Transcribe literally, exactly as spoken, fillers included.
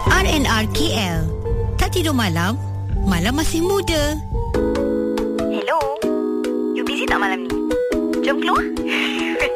R and R K L. Tak tidur malam, malam masih muda. Hello, you busy tak malam ni? Jom keluar.